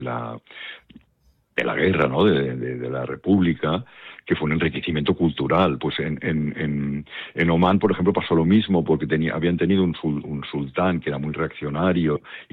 la, de la guerra, ¿no? De la República, que fue un enriquecimiento cultural. Pues en Omán, por ejemplo, pasó lo mismo, porque habían tenido un sultán que era muy reaccionario